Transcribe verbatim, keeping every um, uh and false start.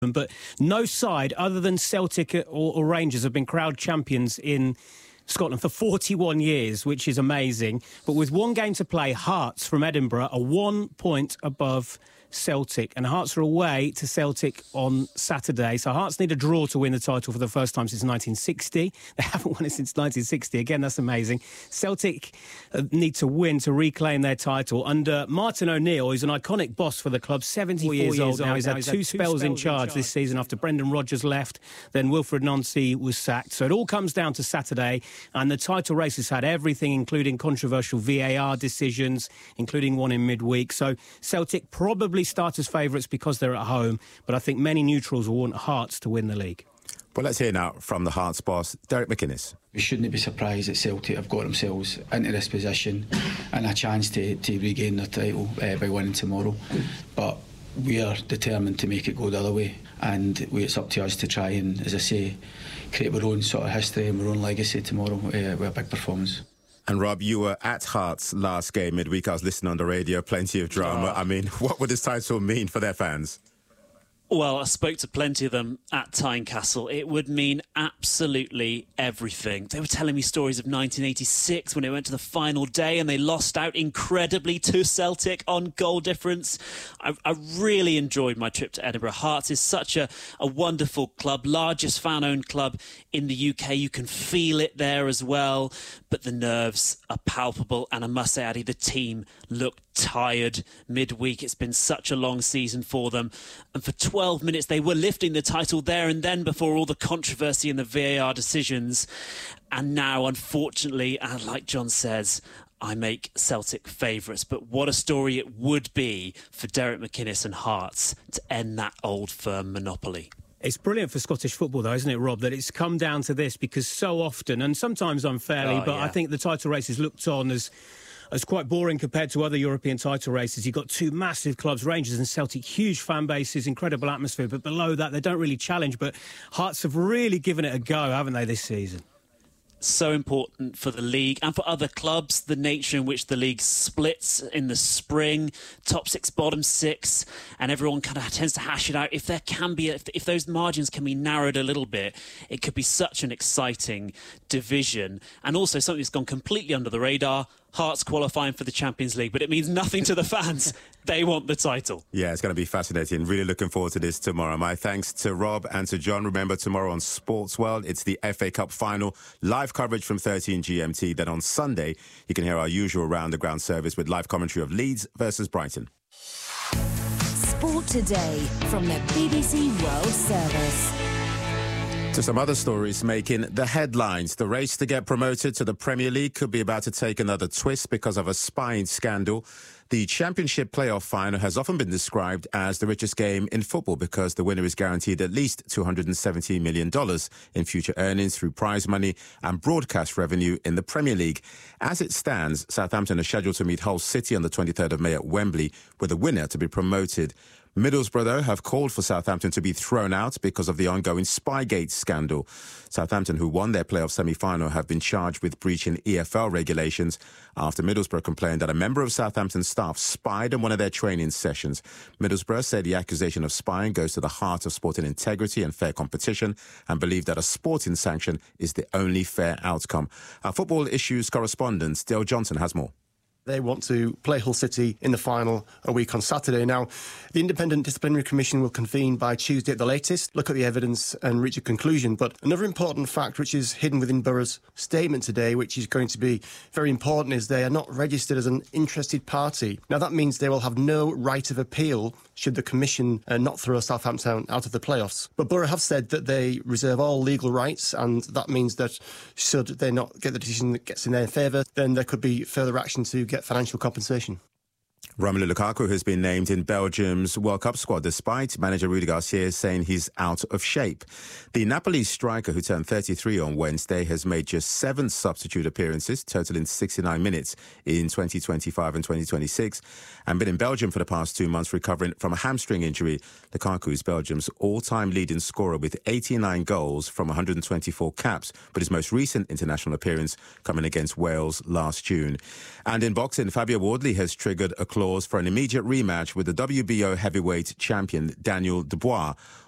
But no side other than Celtic or, or Rangers have been crowd champions in Scotland for forty-one years, which is amazing. But with one game to play, Hearts from Edinburgh are one point above Celtic, and Hearts are away to Celtic on Saturday. So Hearts need a draw to win the title for the first time since nineteen sixty. They haven't won it since nineteen sixty. Again, that's amazing. Celtic need to win to reclaim their title under Martin O'Neill, who's an iconic boss for the club, seventy-four years, years old now. He's had two, two spells, spells in charge, in charge this season after Brendan Rodgers left, then Wilfred Nancy was sacked. So it all comes down to Saturday, and the title race has had everything, including controversial V A R decisions, including one in midweek. So Celtic probably start as favourites because they're at home, but I think many neutrals will want Hearts to win the league. Well, let's hear now from the Hearts boss, Derek McInnes. We shouldn't be surprised that Celtic have got themselves into this position and a chance to, to regain their title uh, by winning tomorrow. But we are determined to make it go the other way, and we, it's up to us to try and, as I say, create our own sort of history and our own legacy tomorrow uh, with a big performance. And Rob, you were at Hearts last game midweek. I was listening on the radio, plenty of drama. Oh. I mean, what would this title mean for their fans? Well, I spoke to plenty of them at Tynecastle. It would mean absolutely everything. They were telling me stories of nineteen eighty-six when they went to the final day and they lost out incredibly to Celtic on goal difference. I, I really enjoyed my trip to Edinburgh. Hearts is such a, a wonderful club, largest fan-owned club in the U K. You can feel it there as well, but the nerves are palpable. And I must say, Addy, the team looked tired midweek. It's been such a long season for them. And for twelve minutes, they were lifting the title there and then before all the controversy and the V A R decisions. And now, unfortunately, and like John says, I make Celtic favourites. But what a story it would be for Derek McInnes and Hearts to end that old firm monopoly. It's brilliant for Scottish football, though, isn't it, Rob, that it's come down to this, because so often, and sometimes unfairly, oh, but yeah. I think the title race is looked on as It's quite boring compared to other European title races. You've got two massive clubs, Rangers and Celtic, huge fan bases, incredible atmosphere, but below that, they don't really challenge. But Hearts have really given it a go, haven't they, this season? So important for the league and for other clubs, the nature in which the league splits in the spring, top six, bottom six, and everyone kind of tends to hash it out. If there can be, if, if those margins can be narrowed a little bit, it could be such an exciting division. And also something that's gone completely under the radar, Hearts qualifying for the Champions League, but it means nothing to the fans. They want the title. Yeah, it's going to be fascinating. Really looking forward to this tomorrow. My thanks to Rob and to John. Remember, tomorrow on Sports World, it's the F A Cup final. Live coverage from thirteen G M T. Then on Sunday, you can hear our usual round-the-ground service with live commentary of Leeds versus Brighton. Sport Today from the B B C World Service. To some other stories making the headlines. The race to get promoted to the Premier League could be about to take another twist because of a spying scandal. The Championship playoff final has often been described as the richest game in football because the winner is guaranteed at least two hundred seventy million dollars in future earnings through prize money and broadcast revenue in the Premier League. As it stands, Southampton are scheduled to meet Hull City on the twenty-third of May at Wembley, with the winner to be promoted. Middlesbrough, though, have called for Southampton to be thrown out because of the ongoing Spygate scandal. Southampton, who won their playoff semi-final, have been charged with breaching E F L regulations after Middlesbrough complained that a member of Southampton's staff spied on one of their training sessions. Middlesbrough said the accusation of spying goes to the heart of sporting integrity and fair competition and believe that a sporting sanction is the only fair outcome. Our football issues correspondent, Dale Johnson, has more. They want to play Hull City in the final a week on Saturday. Now, the Independent Disciplinary Commission will convene by Tuesday at the latest, look at the evidence and reach a conclusion. But another important fact which is hidden within Borough's statement today, which is going to be very important, is they are not registered as an interested party. Now, that means they will have no right of appeal should the Commission uh, not throw Southampton out of the playoffs. But Borough have said that they reserve all legal rights, and that means that should they not get the decision that gets in their favour, then there could be further action to get financial compensation. Romelu Lukaku has been named in Belgium's World Cup squad despite manager Rudi Garcia saying he's out of shape. The Napoli striker, who turned thirty-three on Wednesday, has made just seven substitute appearances, totaling sixty-nine minutes in twenty twenty-five and twenty twenty-six, and been in Belgium for the past two months recovering from a hamstring injury. Lukaku is Belgium's all-time leading scorer with eighty-nine goals from one hundred twenty-four caps, but his most recent international appearance coming against Wales last June. And in boxing, Fabio Wardley has triggered a clause for an immediate rematch with the W B O heavyweight champion Daniel Dubois